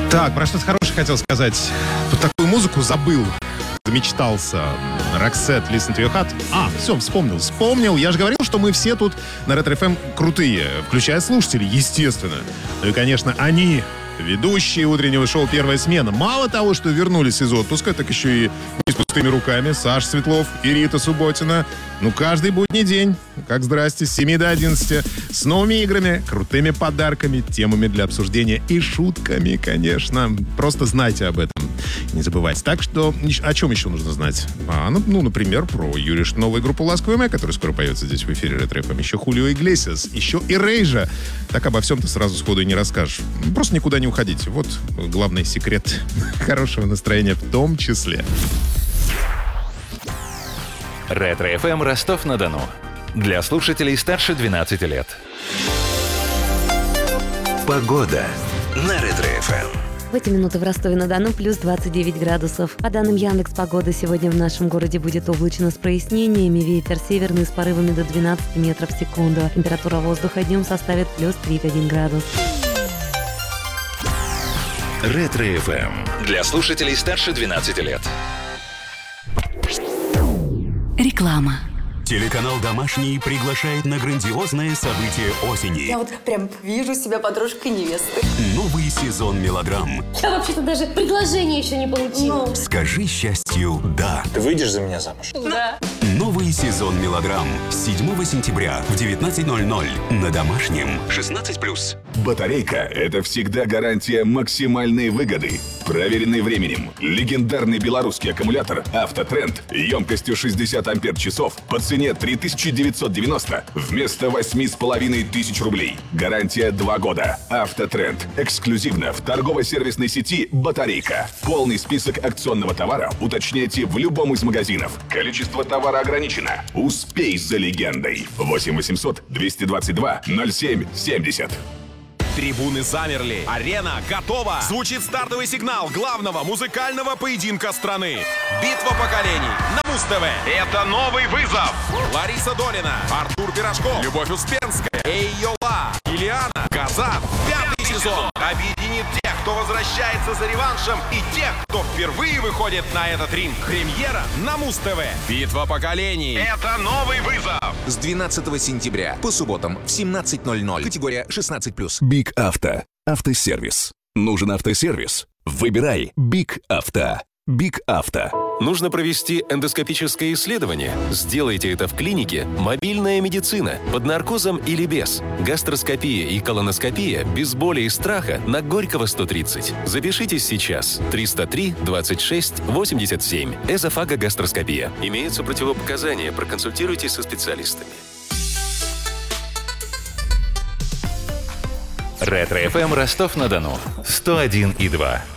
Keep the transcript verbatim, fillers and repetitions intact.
Так, про что-то хорошее хотел сказать. Тут такую музыку забыл. Замечтался. Roxette, Listen to Your Heart. А, все, вспомнил. Вспомнил. Я же говорил, что мы все тут на Ретро эф эм крутые, включая слушателей, естественно. Ну и, конечно, они, ведущие утреннего шоу «Первая смена». Мало того, что вернулись из отпуска, так еще и не с пустыми руками. Саша Светлов и Рита Субботина. Ну, каждый будний день, как здрасте, с семи до одиннадцати. С новыми играми, крутыми подарками, темами для обсуждения и шутками, конечно. Просто знайте об этом. Не забывайте. Так что, о чем еще нужно знать? А, ну, ну, например, про Юриш новую группу «Ласковый май», которая скоро поется здесь в эфире Ретро эф эм. Еще Хулио Иглесиас, еще и Рейжа. Так обо всем ты сразу сходу и не расскажешь. Просто никуда не уходите. Вот главный секрет хорошего настроения в том числе. Ретро эф эм Ростов-на-Дону. Для слушателей старше двенадцати лет. Погода на Ретро эф эм. В эти минуты в Ростове-на-Дону плюс двадцать девять градусов. По данным Яндекс.Погоды, сегодня в нашем городе будет облачно с прояснениями. Ветер северный с порывами до двенадцати метров в секунду. Температура воздуха днем составит плюс тридцать один градус. Ретро эф эм. Для слушателей старше двенадцати лет. Реклама. Телеканал «Домашний» приглашает на грандиозное событие осени. Я вот прям вижу себя подружкой невесты. Новый сезон мелодрам. Я вообще-то даже предложение еще не получила. Ну. «Скажи счастью «да». Ты выйдешь за меня замуж? Да. Новый сезон мелодрам. седьмого сентября в девятнадцать ноль ноль на Домашнем. шестнадцать плюс. Батарейка – это всегда гарантия максимальной выгоды. Проверенный временем. Легендарный белорусский аккумулятор «Автотренд» емкостью шестьдесят ампер-часов по цене три тысячи девятьсот девяносто вместо восемь с половиной тысяч рублей. Гарантия два года. «Автотренд». Эксклюзивно в торгово-сервисной сети «Батарейка». Полный список акционного товара уточняйте в любом из магазинов. Количество товара ограничено. Успей за легендой. восемь восемьсот двести двадцать два ноль семь семьдесят. Трибуны замерли, арена готова. Звучит стартовый сигнал главного музыкального поединка страны. Битва поколений на Муз-ТВ. Это новый вызов. Лариса Долина, Артур Пирожков, Любовь Успенская, Эйола, Ильяна, Казан. Пятый сезон объединит тех, кто возвращается за реваншем, и тех, кто впервые выходит на этот ринг. Премьера на Муз-ТВ. Битва поколений. Это новый вызов. С двенадцатого сентября по субботам в семнадцать ноль ноль. Категория шестнадцать плюс. Биг Авто. Автосервис. Нужен автосервис? Выбирай Биг Авто. Биг Авто. Нужно провести эндоскопическое исследование? Сделайте это в клинике «Мобильная медицина» под наркозом или без. Гастроскопия и колоноскопия без боли и страха на Горького сто тридцать. Запишитесь сейчас. триста три двадцать шесть восемьдесят семь. Эзофагогастроскопия. Имеются противопоказания. Проконсультируйтесь со специалистами. Ретро эф эм Ростов-на-Дону. сто один и два.